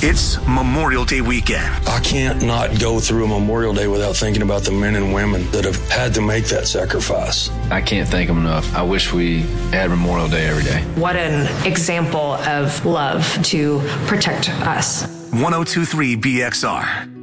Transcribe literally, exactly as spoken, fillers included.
It's Memorial Day weekend. I can't not go through a Memorial Day without thinking about the men and women that have had to make that sacrifice. I can't thank them enough. I wish we had Memorial Day every day. What an example of love to protect us. one oh two point three B X R.